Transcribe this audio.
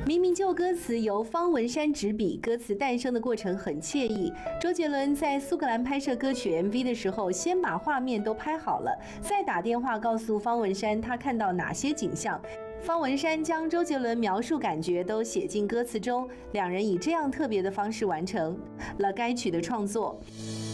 明明就歌词由方文山执笔，歌词诞生的过程很惬意。周杰伦在苏格兰拍摄歌曲 MV 的时候，先把画面都拍好了，再打电话告诉方文山他看到哪些景象。方文山将周杰伦描述感觉都写进歌词中，两人以这样特别的方式完成了该曲的创作。